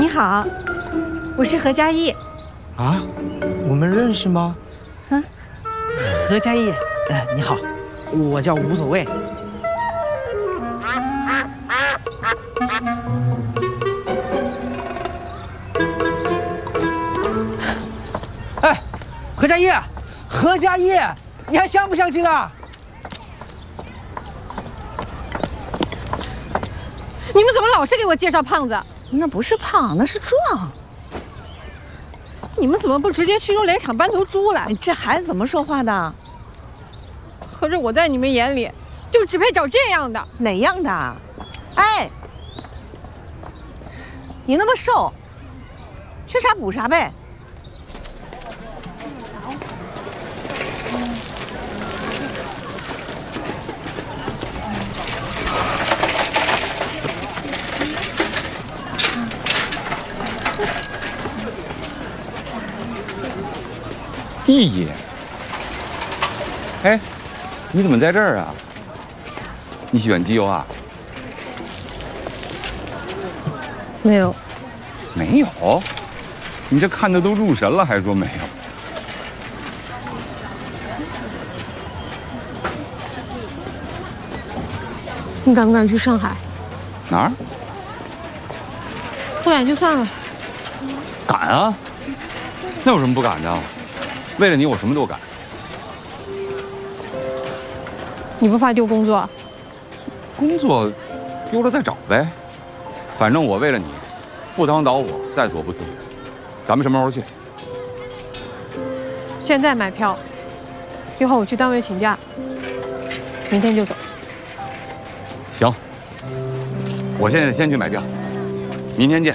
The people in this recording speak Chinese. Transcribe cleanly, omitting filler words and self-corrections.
你好，我是何佳艺。 啊，我们认识吗？ 啊， 何佳艺，你好，我叫无所谓。哎，何佳艺，何佳艺，你还相不相亲啊？ 你们怎么老是给我介绍胖子？ 那不是胖，那是壮。 你们怎么不直接去用连场搬头猪来？ 这孩子怎么说话的？ 合着我在你们眼里就只配找这样的？ 哪样的？哎，你那么瘦，缺啥补啥呗。 意义？哎，你怎么在这儿啊？你喜欢机油啊？ 没有。 没有？你这看的都入神了，还说没有？ 你敢不敢去上海？ 哪儿？ 不敢就算了。 敢啊！那有什么不敢的？为了你，我什么都敢。 你不怕丢工作？ 工作丢了再找呗，反正我为了你，赴汤蹈火，在所不辞。咱们什么时候去？ 现在买票，一会儿我去单位请假，明天就走。 行，我现在先去买票，明天见。